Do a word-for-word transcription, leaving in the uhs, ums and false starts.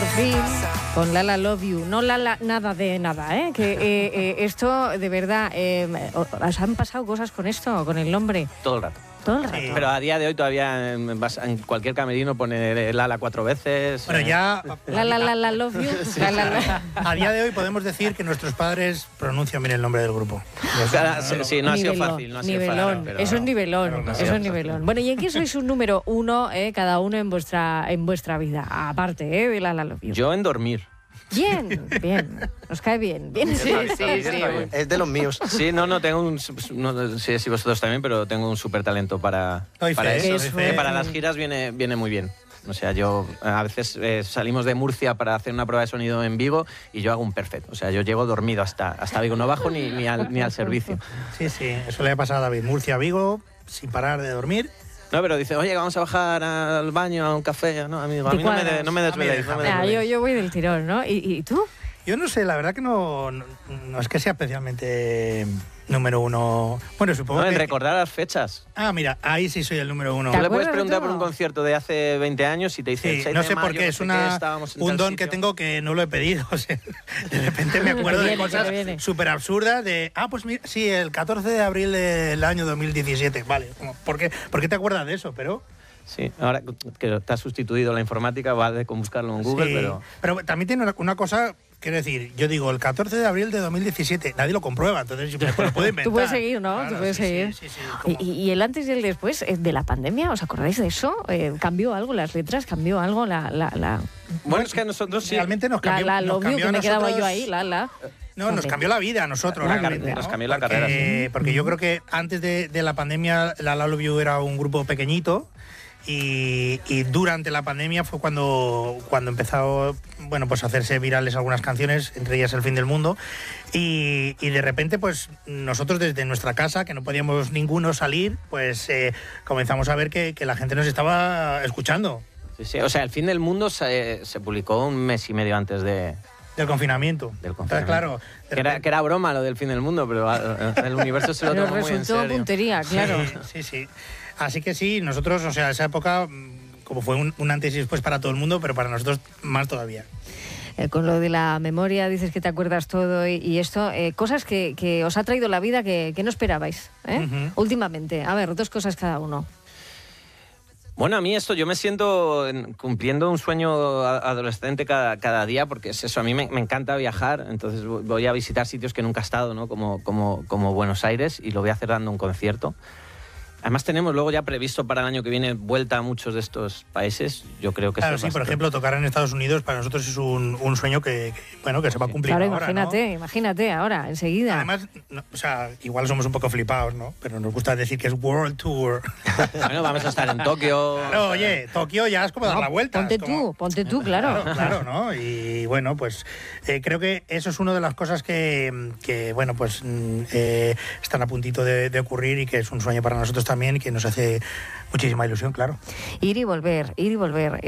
fin, con Lala Love You. No Lala nada de nada, ¿eh? Que eh, eh, esto, de verdad, eh, ¿os han pasado cosas con esto, con el nombre? Todo el rato. Todo el rato. Sí. Pero a día de hoy todavía en, en cualquier camerino pone Lala cuatro veces. Bueno, ya... Lala Lala Love You. Sí. La, la, la. A día de hoy podemos decir que nuestros padres pronuncian bien el nombre del grupo. O sea, sí, sí, no ha sido Nivelón, fácil. No ha sido nivelón. fácil, pero- Eso es nivelón. pero no ha Eso sido es nivelón. Bueno, ¿y en qué sois un número uno, eh, cada uno en vuestra, en vuestra vida? Aparte, ¿eh? De Lala Love You. Yo en dormir. Bien, bien. Nos cae bien. Bien, sí, sí, sí. Es de los míos. Sí, no, no, tengo un... No sé si vosotros también, pero tengo un súper talento para, Doy para fe, eso. doy fe. Eh, Para las giras viene, viene muy bien. O sea, yo a veces eh, salimos de Murcia para hacer una prueba de sonido en Vigo y yo hago un perfecto. O sea, yo llego dormido hasta, hasta Vigo. No bajo ni, ni, al, ni al servicio. Sí, sí, eso le ha pasado a David. Murcia, Vigo, sin parar de dormir. No, pero dice, oye, vamos a bajar al baño, a un café. No, amigo, a mí no me, de- no me desveléis. No me Ah, yo, desveléis. yo voy del tirón, ¿no? ¿Y, y tú? Yo no sé, la verdad que no, no, no es que sea especialmente número uno. Bueno, supongo No, en que... recordar las fechas. Ah, mira, ahí sí soy el número uno. Tú ¿Te le puedes acuerdas de preguntar por todo? un concierto de hace veinte años y te dice... Sí, el seis no de sé por mayo, qué, no es sé una, qué, estábamos en un tal don sitio. que tengo que no lo he pedido. O sea, de repente me acuerdo Que de viene, que cosas viene. súper absurdas de, ah, pues mira, sí, el catorce de abril del año dos mil diecisiete. Vale, como, ¿por qué, ¿por qué te acuerdas de eso? Pero... Sí, ahora que te has sustituido la informática, vale con buscarlo en Google, sí, pero... pero también tiene una, una cosa, quiero decir, yo digo, el catorce de abril de dos mil diecisiete, nadie lo comprueba, entonces yo me lo puedo inventar. Tú puedes seguir, ¿no? Claro, Tú puedes sí, seguir. Sí, sí, sí, como- Y, y el antes y el después eh, de la pandemia, ¿os acordáis de eso? Eh, ¿Cambió algo las letras? ¿Cambió algo la... la, la... Bueno, es que a nosotros sí... Realmente nos La, cambió, la nos Love You, cambió que a me quedaba nosotros- yo ahí, la, la. No, nos cambió la vida a nosotros. La realmente, carrera. ¿no? Nos cambió la porque, carrera, sí. Porque yo creo que antes de, de la pandemia, la La Love You era un grupo pequeñito. Y, y durante la pandemia fue cuando, cuando empezó, bueno, pues a hacerse virales algunas canciones, entre ellas El fin del mundo. Y, y de repente, pues nosotros desde nuestra casa, que no podíamos ninguno salir, pues eh, comenzamos a ver que, que la gente nos estaba escuchando Sí, sí, o sea, El fin del mundo se, se publicó un mes y medio antes de, del confinamiento. del Entonces, confinamiento. claro, de Que era, repente- que era broma lo del fin del mundo, pero ah, el universo se lo Pero tomó muy en resultó serio. puntería, claro. Sí, sí, sí. Así que sí, nosotros, o sea, esa época, mm, como fue un, un antes y después para todo el mundo, pero para nosotros más todavía. Eh, con lo de la memoria, dices que te acuerdas todo y, y esto, eh, cosas que, que os ha traído la vida que, que no esperabais, ¿eh? Ujú. Últimamente. A ver, dos cosas cada uno. Bueno, a mí esto, yo me siento en- cumpliendo un sueño a- adolescente cada, cada día, porque es eso, a mí me, me encanta viajar, entonces vo- voy a visitar sitios que nunca he estado, ¿no? Como, como, como Buenos Aires, y lo voy a hacer dando un concierto. Además tenemos luego ya previsto para el año que viene vuelta a muchos de estos países. Yo creo que Claro, esto sí, es por bastante- ejemplo, tocar en Estados Unidos para nosotros es un, un sueño que, que, bueno, que se va a cumplir Claro, ahora, imagínate, ¿no? imagínate ahora, enseguida. Además, no, o sea, igual somos un poco flipados, ¿no? Pero nos gusta decir que es World Tour. Bueno, vamos a estar en Tokio. Claro, oye, Tokio ya es como dar No, la vuelta. Ponte es como- tú, ponte tú, claro. Claro, claro, ¿no? Y bueno, pues eh, creo que eso es una de las cosas que, que bueno, pues mm, eh, están a puntito de, de ocurrir y que es un sueño para nosotros también y que nos hace muchísima ilusión, claro. Ir y volver, ir y volver.